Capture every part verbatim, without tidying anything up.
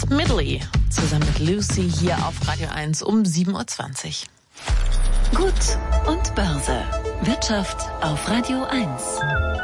Medley zusammen mit Lucy hier auf Radio eins um sieben Uhr zwanzig. Gut und Börse. Wirtschaft auf Radio eins.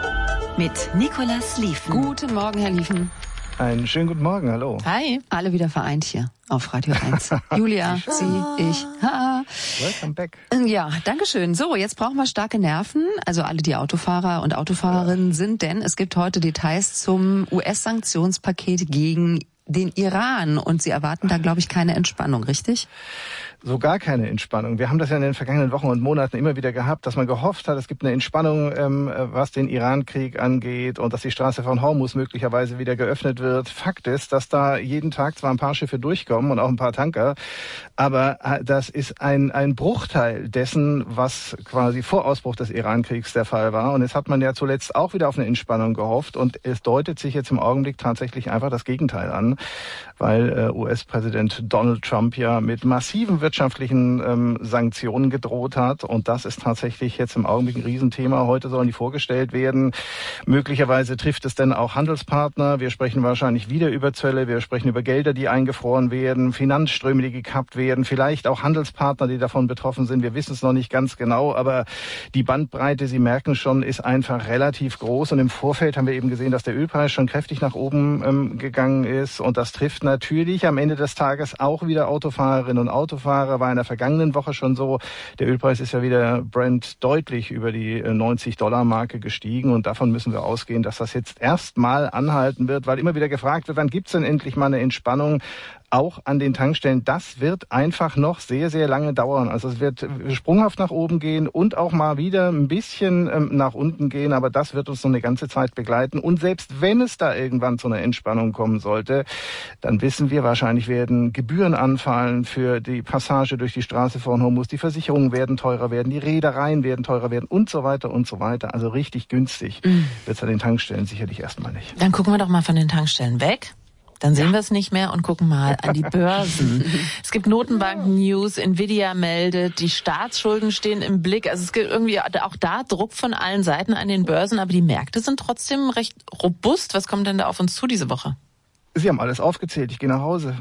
Mit Nicolas Liefen. Guten Morgen, Herr Liefen. Einen schönen guten Morgen, hallo. Hi. Alle wieder vereint hier auf Radio eins. Julia, Sie, ich. Ha. Welcome back. Ja, danke schön. So, jetzt brauchen wir starke Nerven. Also alle, die Autofahrer und Autofahrerinnen ja. sind, denn es gibt heute Details zum U S-Sanktionspaket gegen den Iran. Und Sie erwarten da, glaube ich, keine Entspannung, richtig? So gar keine Entspannung. Wir haben das ja in den vergangenen Wochen und Monaten immer wieder gehabt, dass man gehofft hat, es gibt eine Entspannung, ähm, was den Iran-Krieg angeht und dass die Straße von Hormuz möglicherweise wieder geöffnet wird. Fakt ist, dass da jeden Tag zwar ein paar Schiffe durchkommen und auch ein paar Tanker, aber das ist ein, ein Bruchteil dessen, was quasi vor Ausbruch des Iran-Kriegs der Fall war. Und jetzt hat man ja zuletzt auch wieder auf eine Entspannung gehofft und es deutet sich jetzt im Augenblick tatsächlich einfach das Gegenteil an, weil äh, U S-Präsident Donald Trump ja mit massiven wirtschaftlichen ähm, Sanktionen gedroht hat. Und das ist tatsächlich jetzt im Augenblick ein Riesenthema. Heute sollen die vorgestellt werden. Möglicherweise trifft es dann auch Handelspartner. Wir sprechen wahrscheinlich wieder über Zölle. Wir sprechen über Gelder, die eingefroren werden, Finanzströme, die gekappt werden, vielleicht auch Handelspartner, die davon betroffen sind. Wir wissen es noch nicht ganz genau, aber die Bandbreite, Sie merken schon, ist einfach relativ groß. Und im Vorfeld haben wir eben gesehen, dass der Ölpreis schon kräftig nach oben ähm, gegangen ist. Und das trifft natürlich am Ende des Tages auch wieder Autofahrerinnen und Autofahrer. War in der vergangenen Woche schon so. Der Ölpreis ist ja wieder Brent deutlich über die neunzig-Dollar-Marke gestiegen und davon müssen wir ausgehen, dass das jetzt erstmal anhalten wird, weil immer wieder gefragt wird, wann gibt's denn endlich mal eine Entspannung? Auch an den Tankstellen, das wird einfach noch sehr, sehr lange dauern. Also es wird sprunghaft nach oben gehen und auch mal wieder ein bisschen ähm, nach unten gehen, aber das wird uns noch eine ganze Zeit begleiten. Und selbst wenn es da irgendwann zu einer Entspannung kommen sollte, dann wissen wir, wahrscheinlich werden Gebühren anfallen für die Passage durch die Straße von Hormuz, die Versicherungen werden teurer werden, die Reedereien werden teurer werden und so weiter und so weiter. Also richtig günstig mhm. wird es an den Tankstellen sicherlich erstmal nicht. Dann gucken wir doch mal von den Tankstellen weg. Dann sehen ja. wir es nicht mehr und gucken mal an die Börsen. Es gibt Notenbanken-News, Nvidia meldet, die Staatsschulden stehen im Blick. Also es gibt irgendwie auch da Druck von allen Seiten an den Börsen, aber die Märkte sind trotzdem recht robust. Was kommt denn da auf uns zu diese Woche? Sie haben alles aufgezählt, ich gehe nach Hause.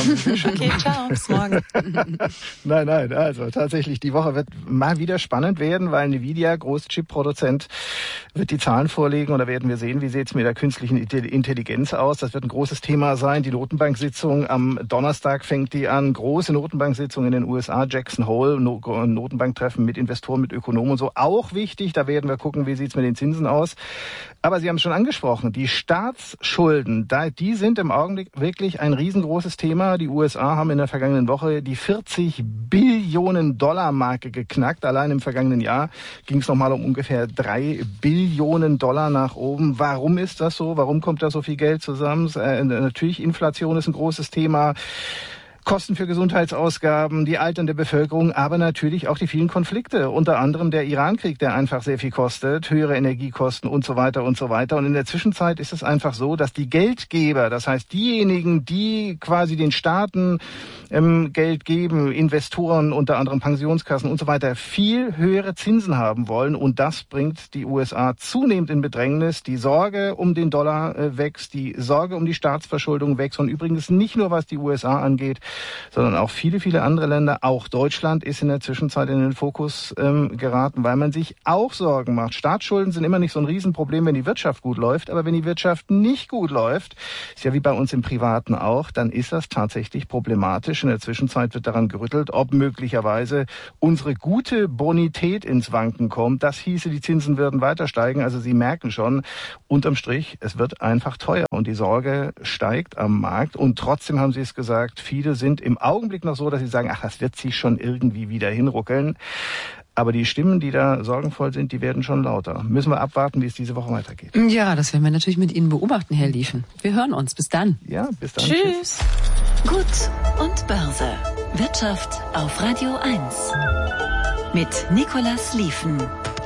Okay, ciao, bis morgen. Nein, nein, also tatsächlich, die Woche wird mal wieder spannend werden, weil Nvidia, Großchip-Produzent, wird die Zahlen vorlegen und da werden wir sehen, wie sieht es mit der künstlichen Intelligenz aus. Das wird ein großes Thema sein. Die Notenbanksitzung am Donnerstag fängt die an. Große Notenbanksitzung in den U S A, Jackson Hole, Notenbanktreffen mit Investoren, mit Ökonomen und so. Auch wichtig, da werden wir gucken, wie sieht es mit den Zinsen aus. Aber Sie haben es schon angesprochen, die Staatsschulden, die sind im Augenblick wirklich ein riesengroßes Thema. Die U S A haben in der vergangenen Woche die vierzig Billionen Dollar Marke geknackt. Allein im vergangenen Jahr ging es nochmal um ungefähr drei Billionen Dollar nach oben. Warum ist das so? Warum kommt da so viel Geld zusammen? Äh, natürlich, Inflation ist ein großes Thema. Kosten für Gesundheitsausgaben, die alternde Bevölkerung, aber natürlich auch die vielen Konflikte. Unter anderem der Irankrieg, der einfach sehr viel kostet, höhere Energiekosten und so weiter und so weiter. Und in der Zwischenzeit ist es einfach so, dass die Geldgeber, das heißt diejenigen, die quasi den Staaten ähm, Geld geben, Investoren, unter anderem Pensionskassen und so weiter, viel höhere Zinsen haben wollen. Und das bringt die U S A zunehmend in Bedrängnis. Die Sorge um den Dollar äh, wächst, die Sorge um die Staatsverschuldung wächst. Und übrigens nicht nur, was die U S A angeht, sondern auch viele, viele andere Länder. Auch Deutschland ist in der Zwischenzeit in den Fokus ähm, geraten, weil man sich auch Sorgen macht. Staatsschulden sind immer nicht so ein Riesenproblem, wenn die Wirtschaft gut läuft. Aber wenn die Wirtschaft nicht gut läuft, ist ja wie bei uns im Privaten auch, dann ist das tatsächlich problematisch. In der Zwischenzeit wird daran gerüttelt, ob möglicherweise unsere gute Bonität ins Wanken kommt. Das hieße, die Zinsen würden weiter steigen. Also Sie merken schon, unterm Strich, es wird einfach teuer. Und die Sorge steigt am Markt. Und trotzdem haben Sie es gesagt, viele sind sind im Augenblick noch so, dass sie sagen, ach, das wird sich schon irgendwie wieder hinruckeln. Aber die Stimmen, die da sorgenvoll sind, die werden schon lauter. Müssen wir abwarten, wie es diese Woche weitergeht. Ja, das werden wir natürlich mit Ihnen beobachten, Herr Liefen. Wir hören uns. Bis dann. Ja, bis dann. Tschüss. Gut und Börse. Wirtschaft auf Radio eins. Mit Nicolas Liefen.